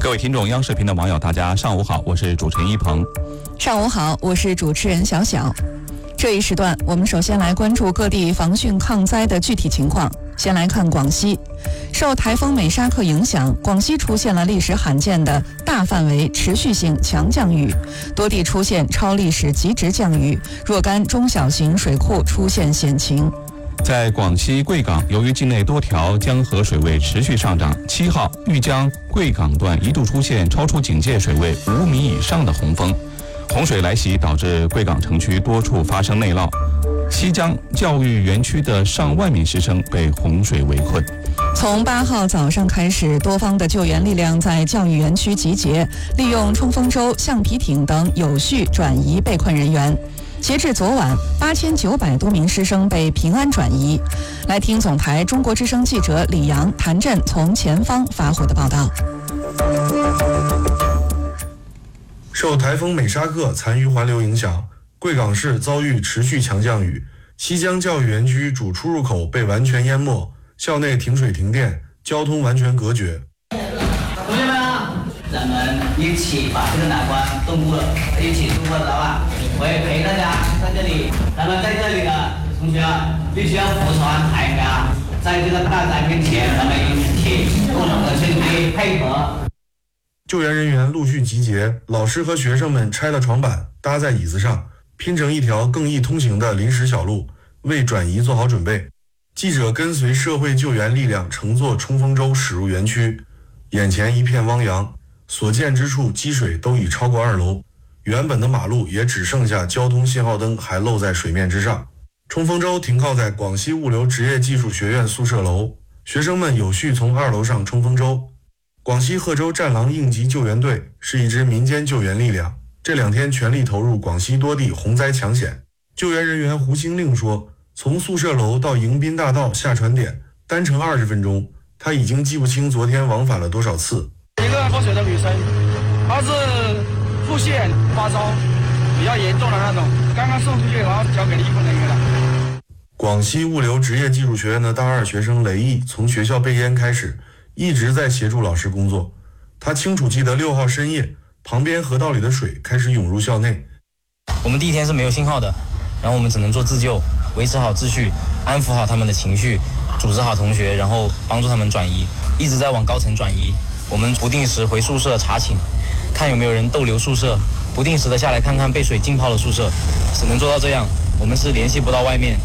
各位听众，央视频的网友，大家上午好，我是主持人一鹏。 上午好，我是主持人小小。这一时段，我们首先来关注各地防汛抗灾的具体情况。先来看广西，受台风美沙克影响，广西出现了历史罕见的大范围持续性强降雨，多地出现超历史极值降雨，若干中小型水库出现险情。 在广西贵港，由于境内多条江河水位持续上涨，7号玉江贵港段一度出现超出警戒水位5米以上的洪峰，洪水来袭导致贵港城区多处发生内涝，西江教育园区的上万名师生被洪水围困。 从8号早上开始，多方的救援力量在教育园区集结，利用冲锋舟、橡皮艇等有序转移被困人员。截至昨晚，8900多名师生被平安转移。来听总台中国之声记者李阳、谭震从前方发回的报道。 受台风美沙克残余环流影响，贵港市遭遇持续强降雨，西江教育园区主出入口被完全淹没，校内停水停电，交通完全隔绝。 同学们啊，咱们一起把这个难关度过，一起度过，知道吧？我也陪大家在这里，咱们在这里的同学啊，必须要服从台啊，在这个大灾面前，咱们一起共同的去努力配合。 救援人员陆续集结，老师和学生们拆了床板，搭在椅子上，拼成一条更易通行的临时小路，为转移做好准备。记者跟随社会救援力量乘坐冲锋舟驶入园区，眼前一片汪洋，所见之处积水都已超过2楼，原本的马路也只剩下交通信号灯还露在水面之上。冲锋舟停靠在广西物流职业技术学院宿舍楼，学生们有序从2楼上冲锋舟。广西贺州战狼应急救援队是一支民间救援力量，这2天全力投入广西多地洪灾抢险。救援人员胡兴令说，从宿舍楼到迎宾大道下船点单程20分钟，他已经记不清昨天往返了多少次。 一个喝水的女生，她是腹泻发烧比较严重的那种，刚刚送出去，然后交给了医护人员了。 广西物流职业技术学院的大2学生雷毅从学校备烟开始，一直在协助老师工作。他清楚记得6号深夜，旁边河道里的水开始涌入校内。 我们第一天是没有信号的，然后我们只能做自救，维持好秩序，安抚好他们的情绪，组织好同学，然后帮助他们转移，一直在往高层转移。我们不定时回宿舍查寝，看有没有人逗留宿舍，不定时的下来看看被水浸泡的宿舍，只能做到这样，我们是联系不到外面。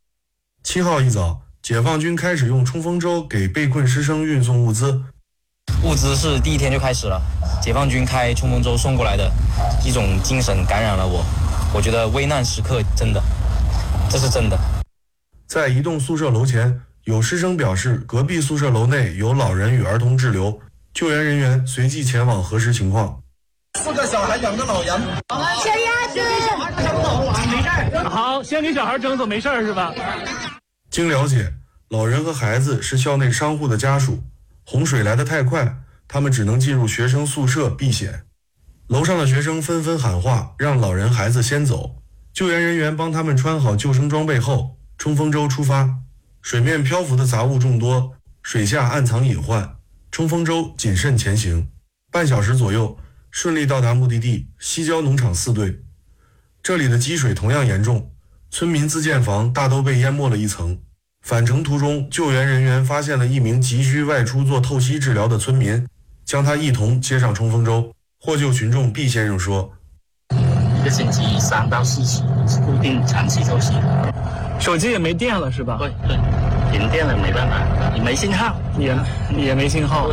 7号一早，解放军开始用冲锋舟给被困师生运送物资。 物资是第一天就开始了，解放军开冲锋舟送过来的，一种精神感染了我。我觉得危难时刻这是真的。 在一栋宿舍楼前，有师生表示隔壁宿舍楼内有老人与儿童滞留，救援人员随即前往核实情况。 4个小孩2个老人， 小鸭子， 没事。好，先给小孩整走，没事是吧？ 经了解，老人和孩子是校内商户的家属，洪水来得太快，他们只能进入学生宿舍避险。楼上的学生纷纷喊话，让老人孩子先走。救援人员帮他们穿好救生装备后，冲锋舟出发。水面漂浮的杂物众多，水下暗藏隐患，冲锋舟谨慎前行。半小时左右，顺利到达目的地西郊农场4队。这里的积水同样严重，村民自建房大都被淹没了一层。返程途中，救援人员发现了一名急需外出做透析治疗的村民，将他一同接上冲锋舟。获救群众毕先生说 ，1个星期3到4次是固定长期透析。 手机也没电了是吧？ 对，停电了没办法，也没信号， 也没信号。